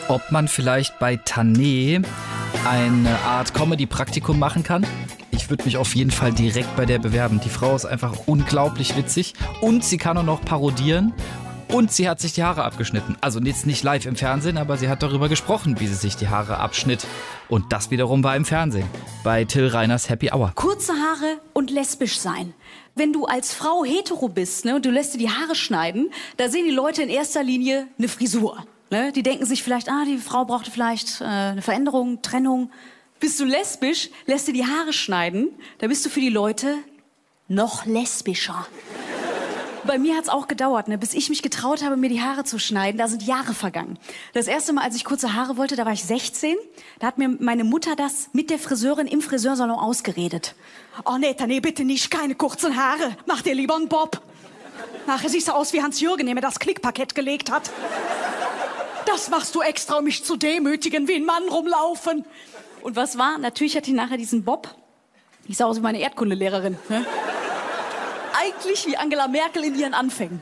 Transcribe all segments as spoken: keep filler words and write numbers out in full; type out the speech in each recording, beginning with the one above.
ob man vielleicht bei Tané eine Art Comedy-Praktikum machen kann. Ich würde mich auf jeden Fall direkt bei der bewerben. Die Frau ist einfach unglaublich witzig und sie kann auch noch parodieren. Und sie hat sich die Haare abgeschnitten. Also jetzt nicht live im Fernsehen, aber sie hat darüber gesprochen, wie sie sich die Haare abschnitt. Und das wiederum war im Fernsehen. Bei Till Reiners Happy Hour. Kurze Haare und lesbisch sein. Wenn du als Frau hetero bist, ne, und du lässt dir die Haare schneiden, da sehen die Leute in erster Linie eine Frisur. Ne? Die denken sich vielleicht, ah, die Frau brauchte vielleicht äh, eine Veränderung, Trennung. Bist du lesbisch, lässt dir die Haare schneiden, da bist du für die Leute noch lesbischer. Bei mir hat's auch gedauert, ne, bis ich mich getraut habe, mir die Haare zu schneiden. Da sind Jahre vergangen. Das erste Mal, als ich kurze Haare wollte, da war ich sechzehn. Da hat mir meine Mutter das mit der Friseurin im Friseursalon ausgeredet. Oh nee, nee, bitte nicht, keine kurzen Haare. Mach dir lieber einen Bob. Nachher siehst du aus wie Hans-Jürgen, der mir das Klickpaket gelegt hat. Das machst du extra, um mich zu demütigen, wie ein Mann rumlaufen. Und was war? Natürlich hatte ich nachher diesen Bob. Ich sah aus wie meine Erdkundelehrerin. Ne? Eigentlich wie Angela Merkel in ihren Anfängen.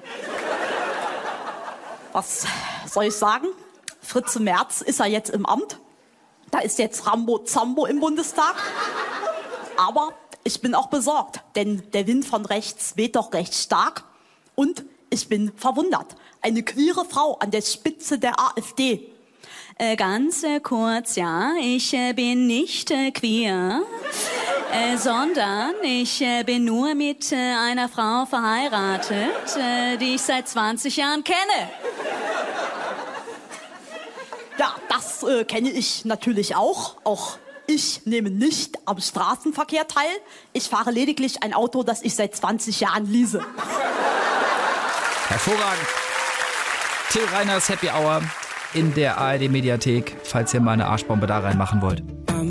Was soll ich sagen? Fritze Merz ist ja jetzt im Amt. Da ist jetzt Rambo Zambo im Bundestag. Aber ich bin auch besorgt, denn der Wind von rechts weht doch recht stark. Und ich bin verwundert. Eine queere Frau an der Spitze der AfD. Äh, ganz äh, kurz, ja, ich äh, bin nicht äh, queer. Äh, sondern ich äh, bin nur mit äh, einer Frau verheiratet, äh, die ich seit zwanzig Jahren kenne. Ja, das äh, kenne ich natürlich auch. Auch ich nehme nicht am Straßenverkehr teil. Ich fahre lediglich ein Auto, das ich seit zwanzig Jahren lease. Hervorragend. Till Reiners Happy Hour in der A R D Mediathek, falls ihr mal eine Arschbombe da reinmachen wollt.